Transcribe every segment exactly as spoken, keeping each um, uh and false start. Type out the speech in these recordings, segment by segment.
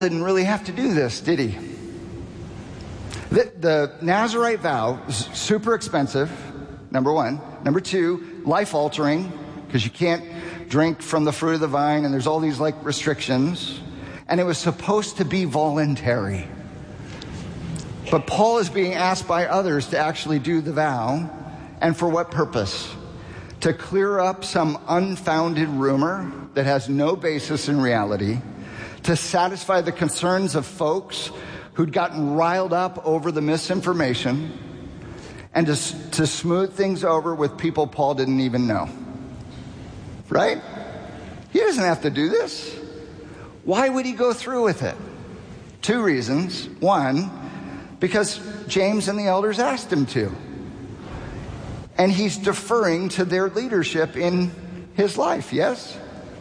didn't really have to do this, did he? The, the Nazirite vow is super expensive, number one. Number two, life-altering, because you can't drink from the fruit of the vine, and there's all these like restrictions. And it was supposed to be voluntary. But Paul is being asked by others to actually do the vow. And for what purpose? To clear up some unfounded rumor that has no basis in reality, to satisfy the concerns of folks who'd gotten riled up over the misinformation, and to, to smooth things over with people Paul didn't even know. Right? He doesn't have to do this. Why would he go through with it? Two reasons. One, because James and the elders asked him to. And he's deferring to their leadership in his life, yes?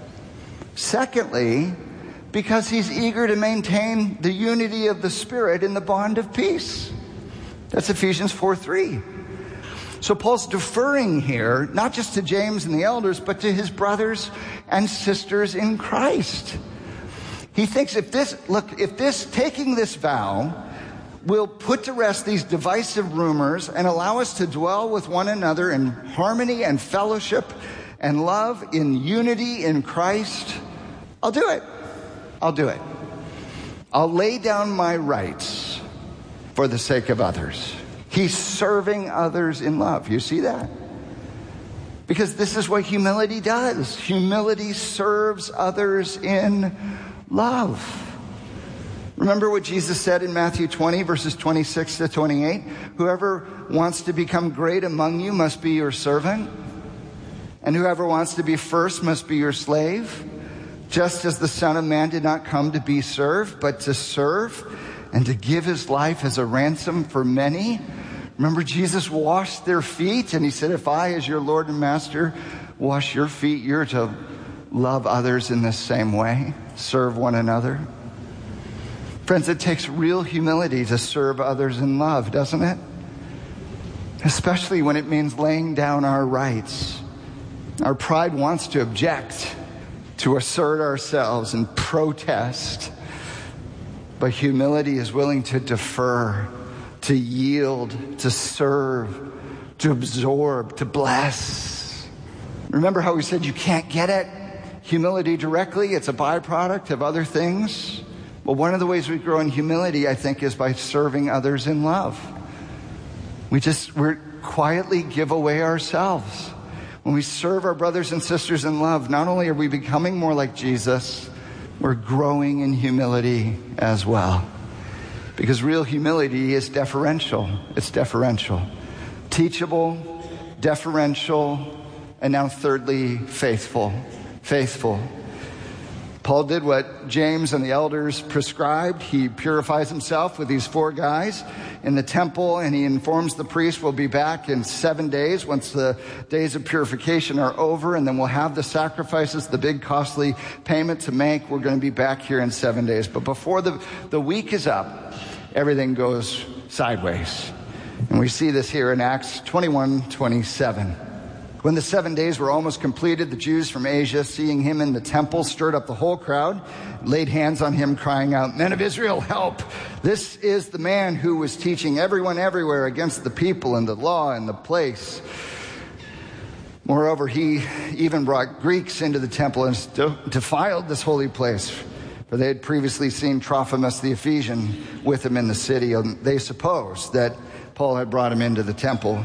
Secondly, because he's eager to maintain the unity of the Spirit in the bond of peace. That's Ephesians four three. So Paul's deferring here, not just to James and the elders, but to his brothers and sisters in Christ. He thinks if this, look, if this, taking this vow will put to rest these divisive rumors and allow us to dwell with one another in harmony and fellowship and love in unity in Christ, I'll do it. I'll do it. I'll lay down my rights for the sake of others. He's serving others in love. You see that? Because this is what humility does. Humility serves others in love. Remember what Jesus said in Matthew twenty, verses twenty-six to twenty-eight? Whoever wants to become great among you must be your servant, and whoever wants to be first must be your slave. Just as the Son of Man did not come to be served, but to serve and to give his life as a ransom for many. Remember, Jesus washed their feet, and he said, if I, as your Lord and Master, wash your feet, you're to love others in the same way, serve one another. Friends, it takes real humility to serve others in love, doesn't it? Especially when it means laying down our rights. Our pride wants to object, to assert ourselves and protest. But humility is willing to defer, to yield, to serve, to absorb, to bless. Remember how we said you can't get at humility directly? It's a byproduct of other things. Well, one of the ways we grow in humility, I think, is by serving others in love. We just, we quietly give away ourselves. When we serve our brothers and sisters in love, not only are we becoming more like Jesus, we're growing in humility as well. Because real humility is deferential. It's deferential. Teachable, deferential, and now thirdly, faithful. Faithful. Paul did what James and the elders prescribed. He purifies himself with these four guys in the temple, and he informs the priest we'll be back in seven days once the days of purification are over, and then we'll have the sacrifices, the big costly payment to make. We're going to be back here in seven days. But before the, the week is up, everything goes sideways. And we see this here in Acts twenty-one twenty-seven. When the seven days were almost completed, the Jews from Asia, seeing him in the temple, stirred up the whole crowd, laid hands on him, crying out, "Men of Israel, help! This is the man who was teaching everyone everywhere against the people and the law and the place." Moreover, he even brought Greeks into the temple and defiled this holy place, for they had previously seen Trophimus the Ephesian with him in the city, and they supposed that Paul had brought him into the temple.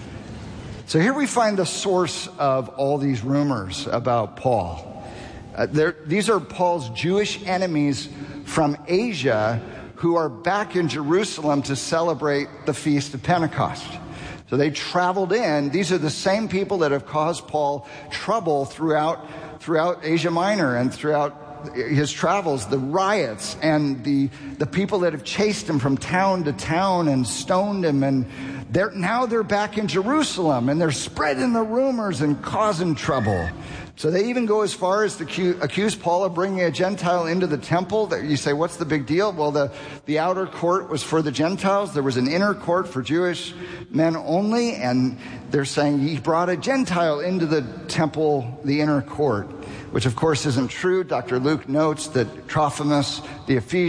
So here we find the source of all these rumors about Paul. Uh, these are Paul's Jewish enemies from Asia who are back in Jerusalem to celebrate the Feast of Pentecost. So they traveled in. These are the same people that have caused Paul trouble throughout, throughout Asia Minor and throughout his travels, the riots and the, the people that have chased him from town to town and stoned him, and They're, now they're back in Jerusalem, and they're spreading the rumors and causing trouble. So they even go as far as to accuse, accuse Paul of bringing a Gentile into the temple. That you say, what's the big deal? Well, the, the outer court was for the Gentiles. There was an inner court for Jewish men only. And they're saying he brought a Gentile into the temple, the inner court, which of course isn't true. Doctor Luke notes that Trophimus, the Ephesian